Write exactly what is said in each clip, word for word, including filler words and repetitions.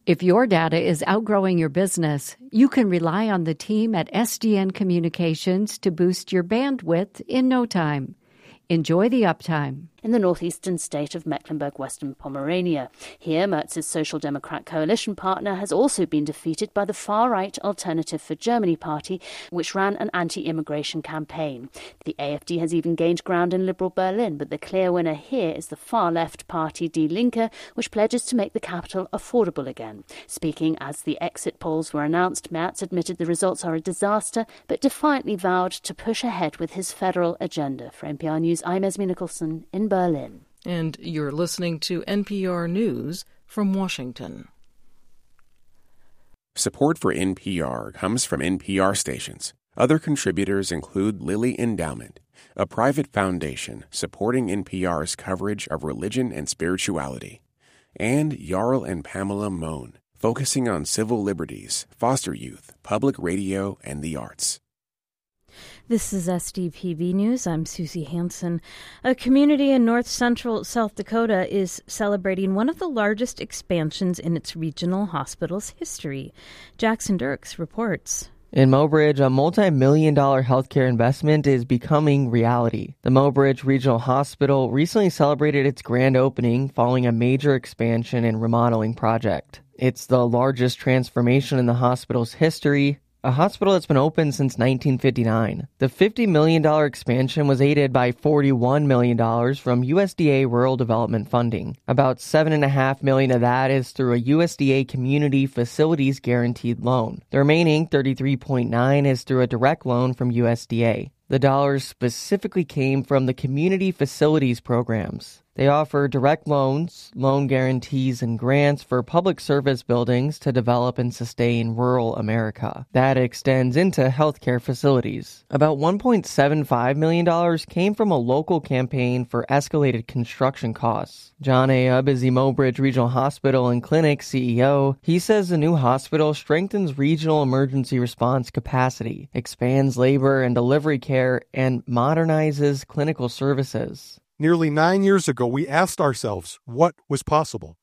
If your data is outgrowing your business, you can rely on the team at S D N Communications to boost your bandwidth in no time. Enjoy the uptime. In the northeastern state of Mecklenburg-Western Pomerania. Here, Merz's Social Democrat coalition partner has also been defeated by the far-right Alternative for Germany party, which ran an anti-immigration campaign. The A F D has even gained ground in liberal Berlin, but the clear winner here is the far-left party Die Linke, which pledges to make the capital affordable again. Speaking as the exit polls were announced, Merz admitted the results are a disaster, but defiantly vowed to push ahead with his federal agenda. For N P R News, I'm Esme Nicholson in Berlin. And you're listening to N P R News from Washington. Support for N P R comes from N P R stations. Other contributors include Lilly Endowment, a private foundation supporting N P R's coverage of religion and spirituality, and Jarl and Pamela Mohn, focusing on civil liberties, foster youth, public radio, and the arts. This is S D P B News. I'm Susie Hansen. A community in north-central South Dakota is celebrating one of the largest expansions in its regional hospital's history. Jackson Dirks reports. In Mobridge, a multi-million dollar healthcare investment is becoming reality. The Mobridge Regional Hospital recently celebrated its grand opening following a major expansion and remodeling project. It's the largest transformation in the hospital's history, a hospital that's been open since nineteen fifty-nine. The fifty million dollars expansion was aided by forty-one million dollars from U S D A rural development funding. About seven point five million dollars of that is through a U S D A Community Facilities Guaranteed Loan. The remaining thirty-three point nine is through a direct loan from U S D A. The dollars specifically came from the community facilities programs. They offer direct loans, loan guarantees, and grants for public service buildings to develop and sustain rural America. That extends into healthcare facilities. About one point seven five million dollars came from a local campaign for escalated construction costs. John Ayub is the Mobridge Regional Hospital and Clinic C E O. He says the new hospital strengthens regional emergency response capacity, expands labor and delivery care, and modernizes clinical services. Nearly nine years ago, we asked ourselves what was possible.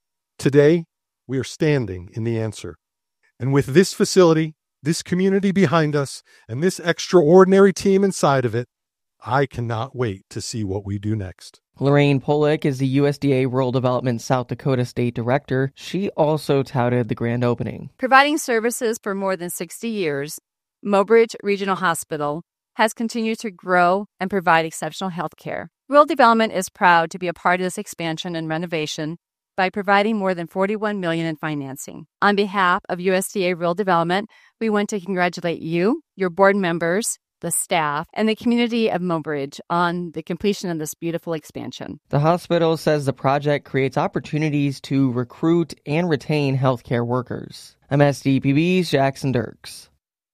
Today, we are standing in the answer. And with this facility, this community behind us, and this extraordinary team inside of it, I cannot wait to see what we do next. Lorraine Polick is the U S D A Rural Development South Dakota State Director. She also touted the grand opening. Providing services for more than sixty years, Mobridge Regional Hospital has continued to grow and provide exceptional health care. Rural Development is proud to be a part of this expansion and renovation by providing more than forty-one million dollars in financing. On behalf of U S D A Rural Development, we want to congratulate you, your board members, the staff, and the community of Mobridge on the completion of this beautiful expansion. The hospital says the project creates opportunities to recruit and retain healthcare workers. I'm S D P B's Jackson Dirks.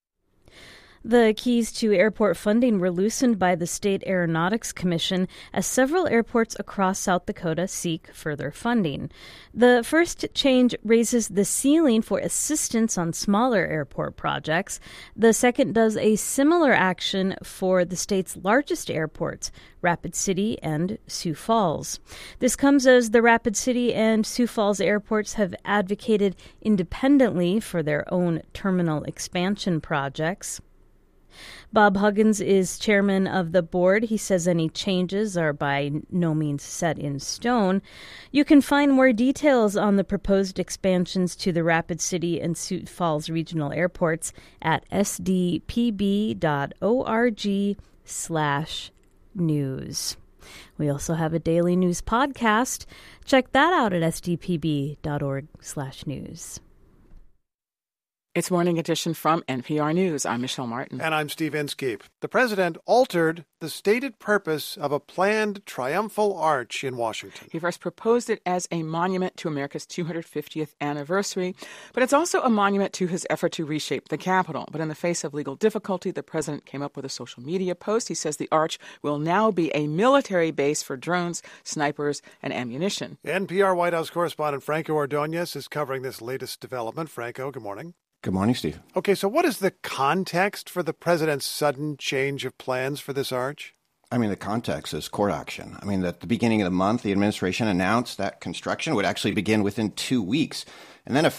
The keys to airport funding were loosened by the State Aeronautics Commission as several airports across South Dakota seek further funding. The first change raises the ceiling for assistance on smaller airport projects. The second does a similar action for the state's largest airports, Rapid City and Sioux Falls. This comes as the Rapid City and Sioux Falls airports have advocated independently for their own terminal expansion projects. Bob Huggins is chairman of the board. He says any changes are by no means set in stone. You can find more details on the proposed expansions to the Rapid City and Sioux Falls regional airports at s d p b dot org slash news. We also have a daily news podcast. Check that out at s d p b dot org slash news. It's Morning Edition from N P R News. I'm Michelle Martin. And I'm Steve Inskeep. The president altered the stated purpose of a planned triumphal arch in Washington. He first proposed it as a monument to America's two hundred fiftieth anniversary, but it's also a monument to his effort to reshape the Capitol. But in the face of legal difficulty, the president came up with a social media post. He says the arch will now be a military base for drones, snipers, and ammunition. N P R White House correspondent Franco Ordonez is covering this latest development. Franco, good morning. Good morning, Steve. Okay, so what is the context for the president's sudden change of plans for this arch? I mean, the context is court action. I mean, at the beginning of the month, the administration announced that construction would actually begin within two weeks. And then a